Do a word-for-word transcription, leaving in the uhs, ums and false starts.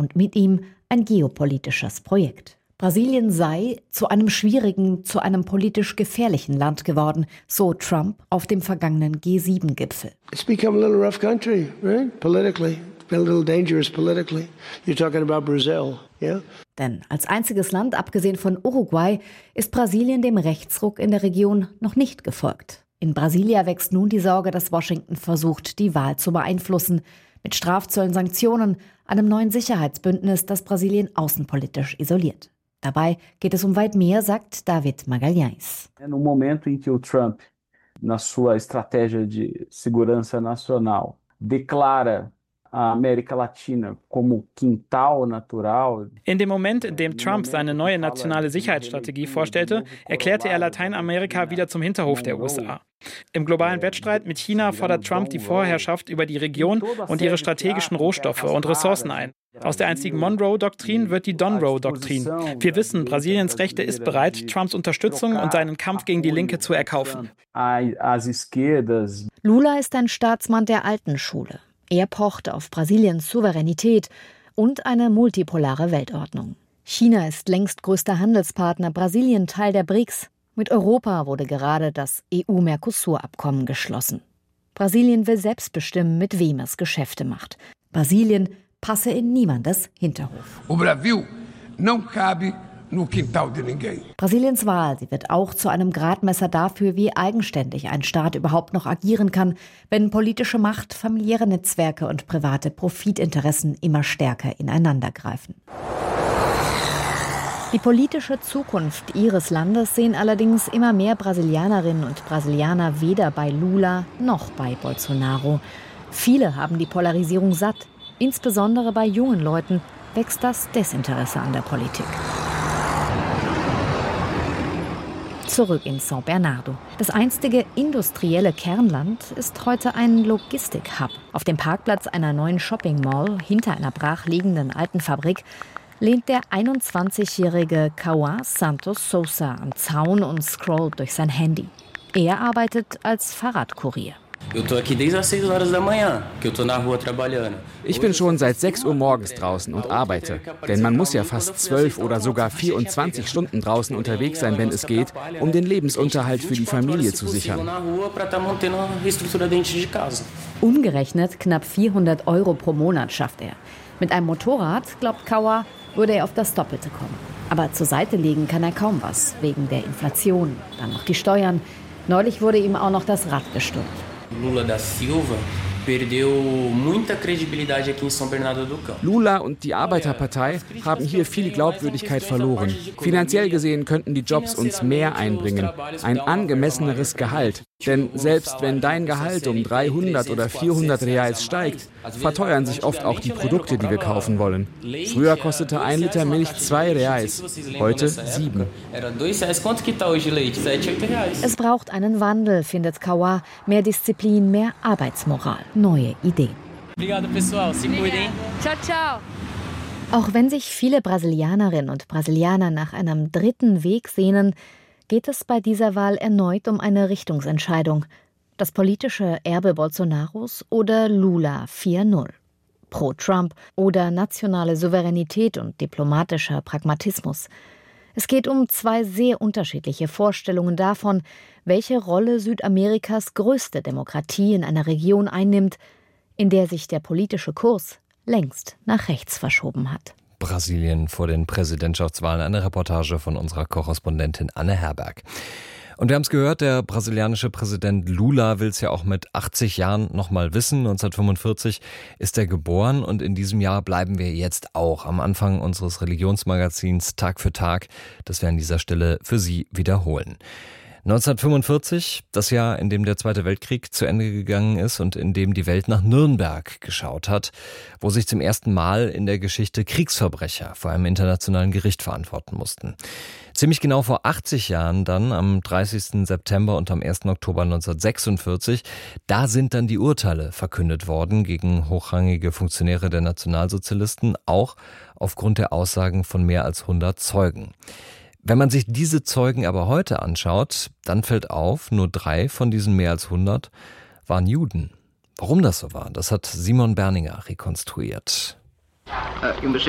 und mit ihm ein geopolitisches Projekt. Brasilien sei zu einem schwierigen, zu einem politisch gefährlichen Land geworden, so Trump auf dem vergangenen G sieben Gipfel. It's become a little rough country, right? Politically. It's been a little dangerous politically. You're talking about Brazil, yeah? Denn als einziges Land, abgesehen von Uruguay, ist Brasilien dem Rechtsruck in der Region noch nicht gefolgt. In Brasilia wächst nun die Sorge, dass Washington versucht, die Wahl zu beeinflussen. Mit Strafzöllen, Sanktionen, einem neuen Sicherheitsbündnis, das Brasilien außenpolitisch isoliert. Dabei geht es um weit mehr, sagt David Magalhães. No momento em que o Trump, na sua estratégia de segurança nacional, declara a América Latina como quintal natural. In dem Moment, in dem Trump seine neue nationale Sicherheitsstrategie vorstellte, erklärte er Lateinamerika wieder zum Hinterhof der U S A. Im globalen Wettstreit mit China fordert Trump die Vorherrschaft über die Region und ihre strategischen Rohstoffe und Ressourcen ein. Aus der einstigen Monroe-Doktrin wird die Donroe-Doktrin. Wir wissen, Brasiliens Rechte ist bereit, Trumps Unterstützung und seinen Kampf gegen die Linke zu erkaufen. Lula ist ein Staatsmann der alten Schule. Er pocht auf Brasiliens Souveränität und eine multipolare Weltordnung. China ist längst größter Handelspartner, Brasilien Teil der B R I C S. Mit Europa wurde gerade das E U-Mercosur-Abkommen geschlossen. Brasilien will selbst bestimmen, mit wem es Geschäfte macht. Brasilien passe in niemandes Hinterhof. O Brasil não cabe no quintal de ninguém. Brasiliens Wahl, sie wird auch zu einem Gradmesser dafür, wie eigenständig ein Staat überhaupt noch agieren kann, wenn politische Macht, familiäre Netzwerke und private Profitinteressen immer stärker ineinandergreifen. Die politische Zukunft ihres Landes sehen allerdings immer mehr Brasilianerinnen und Brasilianer weder bei Lula noch bei Bolsonaro. Viele haben die Polarisierung satt. Insbesondere bei jungen Leuten wächst das Desinteresse an der Politik. Zurück in São Bernardo. Das einstige industrielle Kernland ist heute ein Logistik-Hub. Auf dem Parkplatz einer neuen Shopping-Mall hinter einer brachliegenden alten Fabrik lehnt der einundzwanzigjährige Cauã Santos Sousa am Zaun und scrollt durch sein Handy. Er arbeitet als Fahrradkurier. Ich bin schon seit sechs Uhr morgens draußen und arbeite. Denn man muss ja fast zwölf oder sogar vierundzwanzig Stunden draußen unterwegs sein, wenn es geht, um den Lebensunterhalt für die Familie zu sichern. Umgerechnet knapp vierhundert Euro pro Monat schafft er. Mit einem Motorrad, glaubt Cauã, würde er auf das Doppelte kommen. Aber zur Seite legen kann er kaum was, wegen der Inflation. Dann noch die Steuern. Neulich wurde ihm auch noch das Rad gestohlen. Lula da Silva perdeu muita credibilidade aqui em São Bernardo do Campo. Lula und die Arbeiterpartei haben hier viel Glaubwürdigkeit verloren. Finanziell gesehen könnten die Jobs uns mehr einbringen, ein angemesseneres Gehalt. Denn selbst wenn dein Gehalt um dreihundert oder vierhundert Reais steigt, verteuern sich oft auch die Produkte, die wir kaufen wollen. Früher kostete ein Liter Milch zwei Reais, heute sieben. Es braucht einen Wandel, findet Cauã, mehr Disziplin, mehr Arbeitsmoral, neue Ideen. Ciao, ciao. Auch wenn sich viele Brasilianerinnen und Brasilianer nach einem dritten Weg sehnen, geht es bei dieser Wahl erneut um eine Richtungsentscheidung. Das politische Erbe Bolsonaros oder Lula vier null. Pro Trump oder nationale Souveränität und diplomatischer Pragmatismus. Es geht um zwei sehr unterschiedliche Vorstellungen davon, welche Rolle Südamerikas größte Demokratie in einer Region einnimmt, in der sich der politische Kurs längst nach rechts verschoben hat. Brasilien vor den Präsidentschaftswahlen. Eine Reportage von unserer Korrespondentin Anne Herberg. Und wir haben es gehört, der brasilianische Präsident Lula will es ja auch mit achtzig Jahren noch mal wissen. neunzehnhundertfünfundvierzig ist er geboren und in diesem Jahr bleiben wir jetzt auch am Anfang unseres Religionsmagazins Tag für Tag, das wir an dieser Stelle für Sie wiederholen. neunzehnhundertfünfundvierzig, das Jahr, in dem der Zweite Weltkrieg zu Ende gegangen ist und in dem die Welt nach Nürnberg geschaut hat, wo sich zum ersten Mal in der Geschichte Kriegsverbrecher vor einem internationalen Gericht verantworten mussten. Ziemlich genau vor achtzig Jahren dann, am dreißigsten September und am ersten Oktober neunzehnhundertsechsundvierzig, da sind dann die Urteile verkündet worden gegen hochrangige Funktionäre der Nationalsozialisten, auch aufgrund der Aussagen von mehr als hundert Zeugen. Wenn man sich diese Zeugen aber heute anschaut, dann fällt auf, nur drei von diesen mehr als hundert waren Juden. Warum das so war, das hat Simon Berninger rekonstruiert.